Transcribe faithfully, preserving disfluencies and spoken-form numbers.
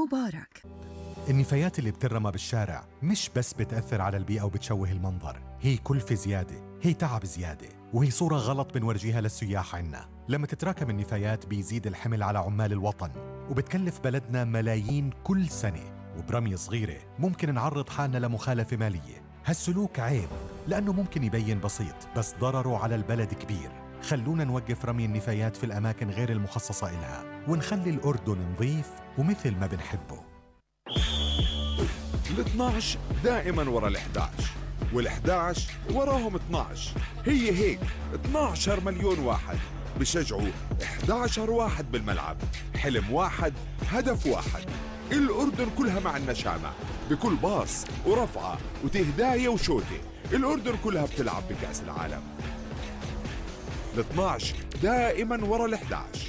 مبارك. النفايات اللي بترمى بالشارع مش بس بتأثر على البيئة وبتشوه المنظر، هي كلفة زيادة، هي تعب زيادة، وهي صورة غلط بنورجيها للسياح عنا. لما تتراكم النفايات بيزيد الحمل على عمال الوطن، وبتكلف بلدنا ملايين كل سنة، وبرمية صغيرة ممكن نعرض حالنا لمخالفة مالية. هالسلوك عيب لأنه ممكن يبين بسيط، بس ضرره على البلد كبير. خلونا نوقف رمي النفايات في الأماكن غير المخصصة إلها، ونخلي الأردن نظيف ومثل ما بنحبه. الاثناعش دائما ورا الإحداعش، والإحداعش وراهم اثناعش. هي هيك اثناشر مليون واحد بشجعوا إحداشر واحد بالملعب. حلم واحد، هدف واحد. الأردن كلها مع النشامة، بكل باص ورفعة وتهداية وشوتة. الأردن كلها بتلعب بكأس العالم. الاثناعش دائما ورا الإحداعش.